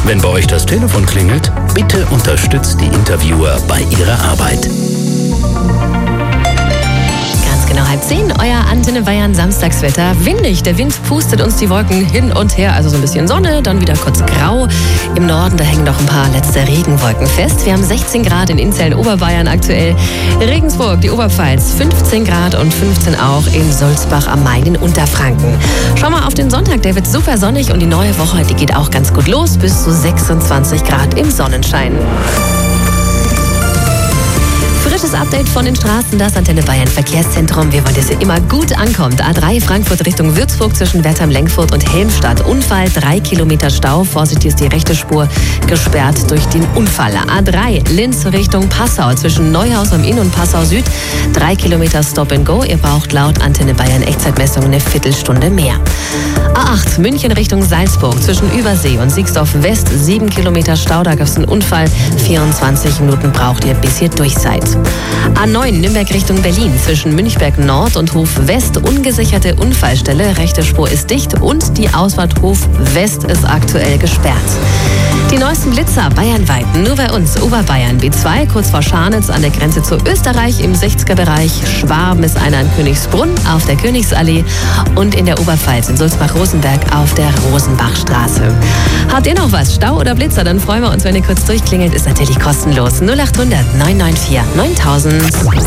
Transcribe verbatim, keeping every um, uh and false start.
Wenn bei euch das Telefon klingelt, bitte unterstützt die Interviewer bei ihrer Arbeit. Genau, halb zehn, euer Antenne Bayern Samstagswetter. Windig, der Wind pustet uns die Wolken hin und her, also so ein bisschen Sonne, dann wieder kurz grau. Im Norden, da hängen noch ein paar letzte Regenwolken fest. Wir haben sechzehn Grad in Inzell, Oberbayern aktuell. Regensburg, die Oberpfalz, fünfzehn Grad und fünfzehn auch in Sulzbach am Main in Unterfranken. Schau mal auf den Sonntag, der wird super sonnig und die neue Woche, die geht auch ganz gut los, bis zu sechsundzwanzig Grad im Sonnenschein. Frisches Update von den Straßen, das Antenne Bayern Verkehrszentrum. Wir wollen, dass ihr immer gut ankommt. A drei Frankfurt Richtung Würzburg zwischen Wertheim-Lenkfurt und Helmstadt. Unfall, drei Kilometer Stau. Vorsicht, hier ist die rechte Spur gesperrt durch den Unfall. A drei Linz Richtung Passau zwischen Neuhaus am Inn und Passau Süd. Drei Kilometer Stop and Go. Ihr braucht laut Antenne Bayern Echtzeitmessung eine Viertelstunde mehr. A acht München Richtung Salzburg zwischen Übersee und Siegsdorf West. Sieben Kilometer Stau, da gab es einen Unfall. vierundzwanzig Minuten braucht ihr, bis ihr durch seid. A neun Nürnberg Richtung Berlin zwischen Münchberg Nord und Hof West. Ungesicherte Unfallstelle. Rechte Spur ist dicht und die Ausfahrt Hof West ist aktuell gesperrt. Die neuesten Blitzer bayernweit, nur bei uns, Oberbayern B zwei, kurz vor Scharnitz an der Grenze zu Österreich im sechziger-Bereich. Schwaben ist einer in Königsbrunn auf der Königsallee und in der Oberpfalz in Sulzbach-Rosenberg auf der Rosenbachstraße. Habt ihr noch was, Stau oder Blitzer? Dann freuen wir uns, wenn ihr kurz durchklingelt. Ist natürlich kostenlos. null acht hundert neun neun vier neuntausend.